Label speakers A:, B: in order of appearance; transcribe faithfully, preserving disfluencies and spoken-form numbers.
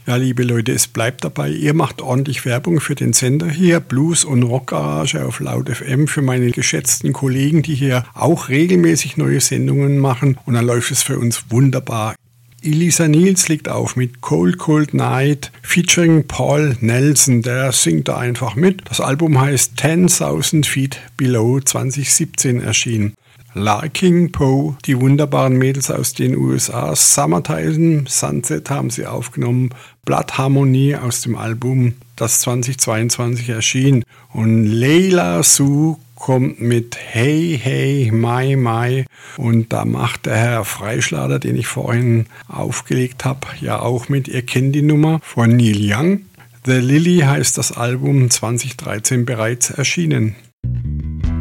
A: Ja, liebe Leute, es bleibt dabei, ihr macht ordentlich Werbung für den Sender hier, Blues und Rock Garage auf Laut F M, für meine geschätzten Kollegen, die hier auch regelmäßig neue Sendungen machen, und dann läuft es für uns wunderbar. Elisa Niels legt auf mit Cold Cold Night featuring Paul Nelson, der singt da einfach mit. Das Album heißt ten-tausend Feet Below, zwanzig siebzehn erschienen. Larking Poe, die wunderbaren Mädels aus den U S A, Summertime Sunset haben sie aufgenommen, Blood Harmony aus dem Album, das zwanzig zweiundzwanzig erschien, und Leila Sue kommt mit Hey Hey My My, und da macht der Herr Freischlader, den ich vorhin aufgelegt habe, ja auch mit. Ihr kennt die Nummer von Neil Young. The Lily heißt das Album, zwanzig dreizehn bereits erschienen.